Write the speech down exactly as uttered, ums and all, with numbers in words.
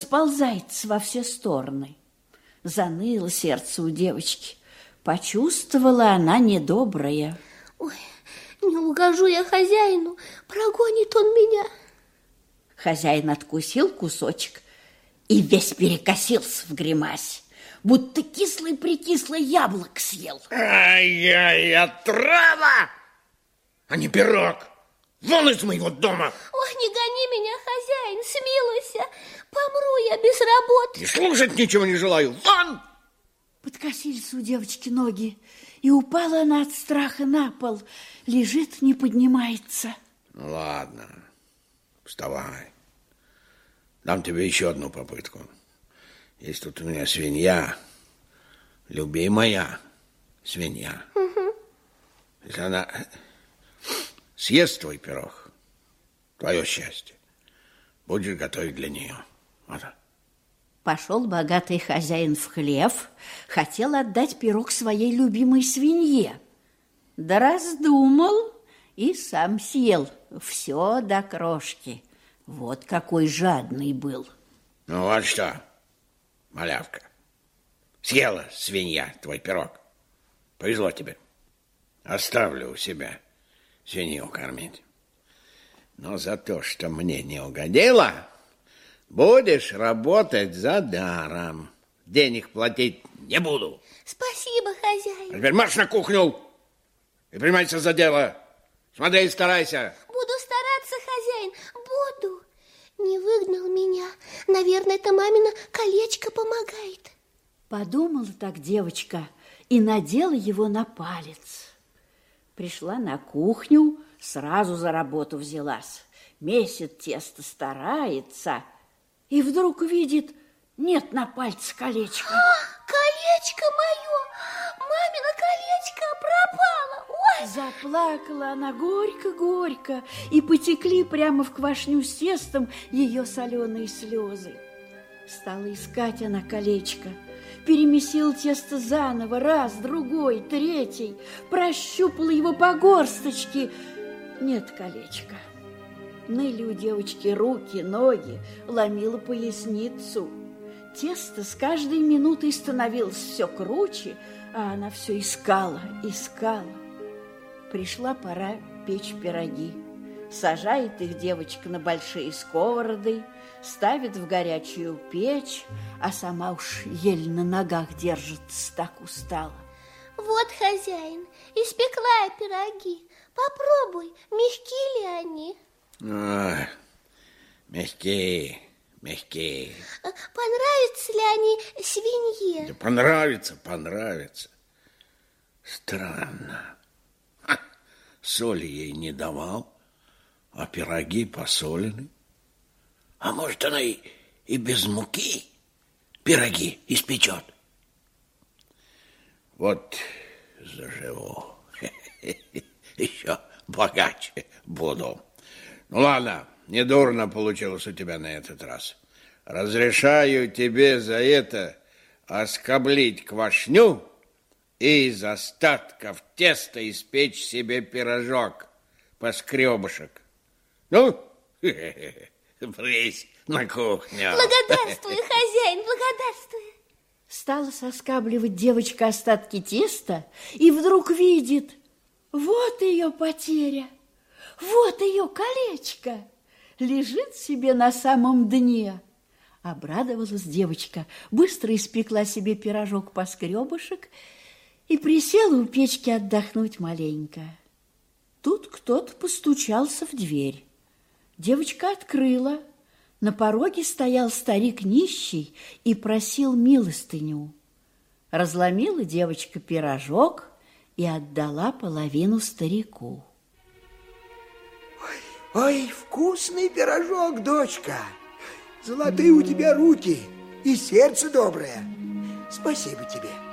расползается во все стороны. Заныло сердце у девочки. Почувствовала она недоброе. Ой, не угожу я хозяину, прогонит он меня. Хозяин откусил кусочек и весь перекосился в гримасе, будто кислый-прикислый яблок съел. Ай-яй, отрава! А не пирог! Вон из моего дома! Ой, не гони меня, хозяин, смилуйся, помру я без работы. И слушать ничего не желаю, вон! Подкосились у девочки ноги, и упала она от страха на пол. Лежит, не поднимается. Ну, ладно, вставай. Дам тебе еще одну попытку. Есть тут у меня свинья, любимая свинья. Угу. Если она съест твой пирог, твое счастье, будешь готовить для нее. Вот. Пошел богатый хозяин в хлев, хотел отдать пирог своей любимой свинье. Да раздумал и сам съел все до крошки. Вот какой жадный был. Ну вот что, малявка, съела свинья твой пирог. Повезло тебе. Оставлю у себя свинью кормить. Но за то, что мне не угодила, будешь работать за даром. Денег платить не буду. Спасибо, хозяин. А теперь марш на кухню и принимайся за дело. Смотри и старайся. Буду стараться, хозяин, буду. Не выгнал меня. Наверное, это мамино колечко помогает. Подумала так девочка и надела его на палец. Пришла на кухню, сразу за работу взялась. Месит тесто, старается. И вдруг видит, нет на пальце колечка. А, колечко мое! Мамино колечко пропало! Ой! Заплакала она горько-горько, и потекли прямо в квашню с тестом ее соленые слезы. Стала искать она колечко, перемесила тесто заново, раз, другой, третий, прощупала его по горсточке. Нет колечка. Ныли у девочки руки, ноги, ломила поясницу. Тесто с каждой минутой становилось все круче, а она все искала, искала. Пришла пора печь пироги. Сажает их девочка на большие сковороды, ставит в горячую печь, а сама уж еле на ногах держится, так устала. Вот, хозяин, испекла я пироги. Попробуй, мягкие ли они? Ой, мягкие, мягкие. Понравятся ли они свинье? Да понравится, понравится. Странно. Ха, соли ей не давал, а пироги посолены. А может, она и, и без муки пироги испечет. Вот заживу. Еще богаче буду. Ну, ладно, недурно получилось у тебя на этот раз. Разрешаю тебе за это оскоблить квашню и из остатков теста испечь себе пирожок поскребышек. Ну, брысь на кухню. Благодарствую, хозяин, благодарствую. Стала соскабливать девочка остатки теста и вдруг видит, вот ее потеря. Вот ее колечко, лежит себе на самом дне. Обрадовалась девочка, быстро испекла себе пирожок-поскребышек и присела у печки отдохнуть маленько. Тут кто-то постучался в дверь. Девочка открыла. На пороге стоял старик нищий и просил милостыню. Разломила девочка пирожок и отдала половину старику. Ой, вкусный пирожок, дочка. Золотые у тебя руки и сердце доброе. Спасибо тебе.